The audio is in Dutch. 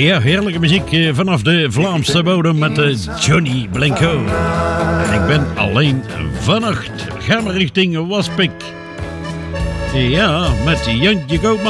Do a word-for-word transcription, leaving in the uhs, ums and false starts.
Ja, heerlijke muziek eh, vanaf de Vlaamse bodem met uh, Johnny Blanco. En ik ben alleen vannacht. Gaan we richting Waspik. Ja, met Jantje Koopman.